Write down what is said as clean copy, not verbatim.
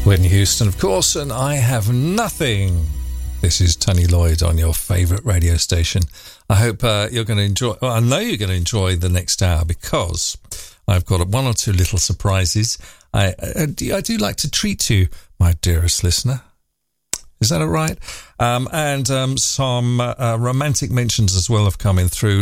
Whitney Houston, of course, and I Have Nothing. This is Tony Lloyd on your favourite radio station. I hope you're going to enjoy, well, I know you're going to enjoy the next hour because I've got one or two little surprises. I do like to treat you, my dearest listener. Is that all right? And some romantic mentions as well have come in through.